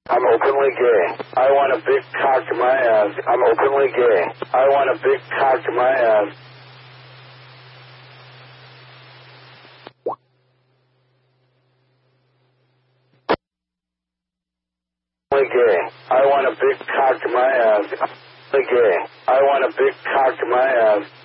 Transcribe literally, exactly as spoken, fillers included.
I'm openly gay. I want a big cock to my ass. I'm openly gay. I want a big cock to my ass. Openly gay. I want a big cock to my ass. I'm openly gay. I want a big cock to my ass.